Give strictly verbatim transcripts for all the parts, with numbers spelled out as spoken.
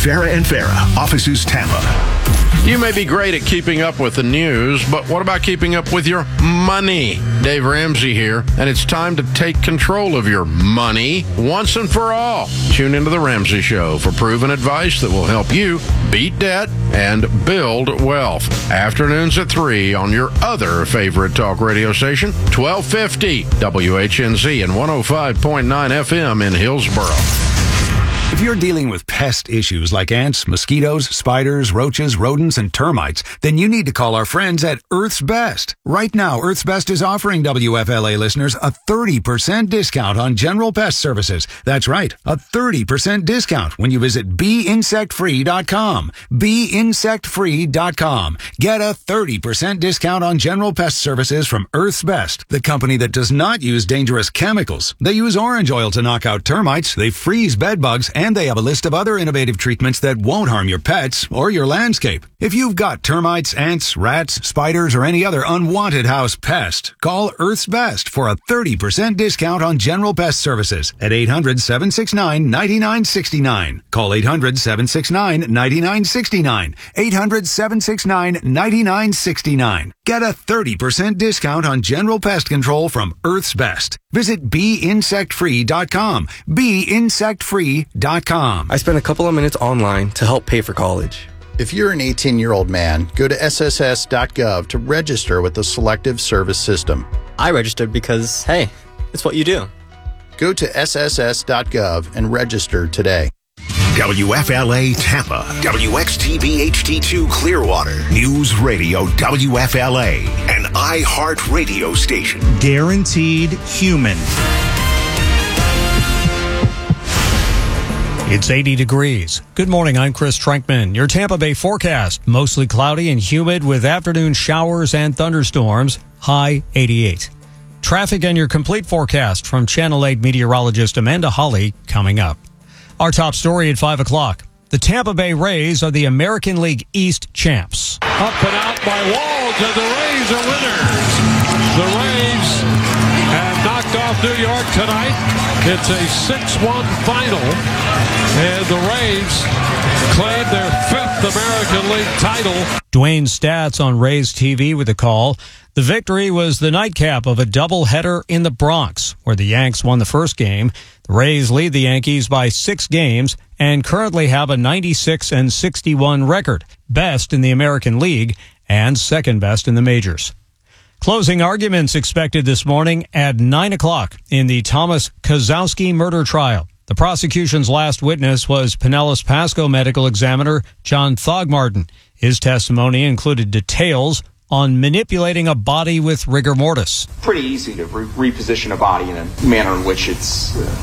Farah and Farah, Offices Tampa. You may be great at keeping up with the news, but what about keeping up with your money? Dave Ramsey here, and it's time to take control of your money once and for all. Tune into The Ramsey Show for proven advice that will help you beat debt and build wealth. Afternoons at three on your other favorite talk radio station, twelve fifty W H N Z and one oh five point nine F M in Hillsboro. If you're dealing with pest issues like ants, mosquitoes, spiders, roaches, rodents, and termites, then you need to call our friends at Earth's Best. Right now, Earth's Best is offering W F L A listeners a thirty percent discount on general pest services. That's right, a thirty percent discount when you visit bee insect free dot com. bee insect free dot com. Get a thirty percent discount on general pest services from Earth's Best, the company that does not use dangerous chemicals. They use orange oil to knock out termites, they freeze bed bugs, and they have a list of other innovative treatments that won't harm your pets or your landscape. If you've got termites, ants, rats, spiders, or any other unwanted house pest, call Earth's Best for a thirty percent discount on general pest services at eight hundred, seven six nine, nine nine six nine. Call eight hundred, seven six nine, nine nine six nine. eight hundred, seven six nine, nine nine six nine. Get a thirty percent discount on general pest control from Earth's Best. Visit bee insect free dot com. bee insect free dot com. I spent a couple of minutes online to help pay for college. If you're an eighteen-year-old man, go to S S S dot gov to register with the Selective Service System. I registered because, hey, it's what you do. Go to S S S dot gov and register today. W F L A Tampa, W X T V H D two Clearwater, News Radio W F L A, an iHeart radio station. Guaranteed human. It's eighty degrees. Good morning, I'm Chris Trenkman. Your Tampa Bay forecast, mostly cloudy and humid with afternoon showers and thunderstorms, high eighty-eight. Traffic and your complete forecast from Channel eight meteorologist Amanda Hawley coming up. Our top story at five o'clock. The Tampa Bay Rays are the American League East champs. Up and out by Walls, and the Rays are winners. The Rays have knocked off New York tonight. It's a six one final, and the Rays claim their fifth American League title. Dwayne Stats on Rays T V with a call. The victory was the nightcap of a doubleheader in the Bronx, where the Yanks won the first game. The Rays lead the Yankees by six games and currently have a ninety-six and sixty-one record, best in the American League and second best in the majors. Closing arguments expected this morning at nine o'clock in the Thomas Kozlowski murder trial. The prosecution's last witness was Pinellas Pasco medical examiner John Thogmartin. His testimony included details on manipulating a body with rigor mortis. Pretty easy to re- reposition a body in a manner in which it's uh,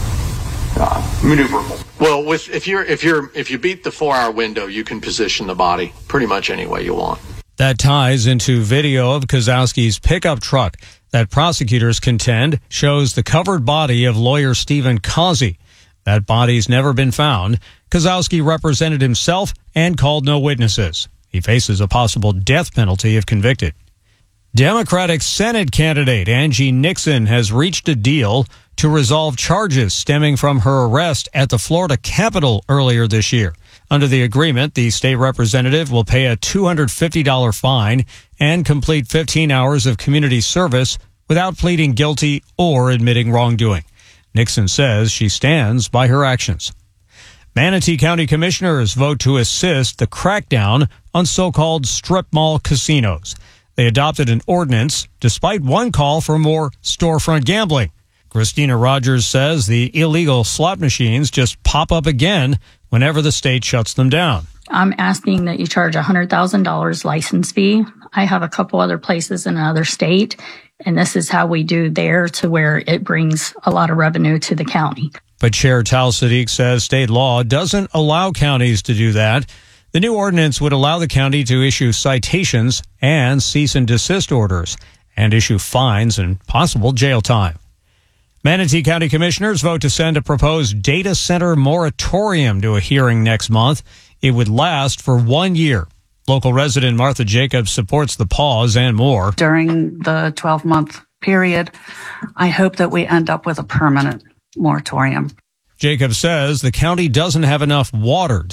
uh, maneuverable. Well, with, if you're if you're if you beat the four-hour window, you can position the body pretty much any way you want. That ties into video of Kozlowski's pickup truck that prosecutors contend shows the covered body of lawyer Stephen Causey. That body's never been found. Kozlowski represented himself and called no witnesses. He faces a possible death penalty if convicted. Democratic Senate candidate Angie Nixon has reached a deal to resolve charges stemming from her arrest at the Florida Capitol earlier this year. Under the agreement, the state representative will pay a two hundred fifty dollars fine and complete fifteen hours of community service without pleading guilty or admitting wrongdoing. Nixon says she stands by her actions. Manatee County commissioners vote to assist the crackdown on so-called strip mall casinos. They adopted an ordinance despite one call for more storefront gambling. Christina Rogers says the illegal slot machines just pop up again whenever the state shuts them down. I'm asking that you charge a one hundred thousand dollars license fee. I have a couple other places in another state, and this is how we do there to where it brings a lot of revenue to the county. But Chair Tal Sadiq says state law doesn't allow counties to do that. The new ordinance would allow the county to issue citations and cease and desist orders and issue fines and possible jail time. Manatee County commissioners vote to send a proposed data center moratorium to a hearing next month. It would last for one year. Local resident Martha Jacobs supports the pause and more. During the twelve-month period, I hope that we end up with a permanent moratorium. Jacobs says the county doesn't have enough water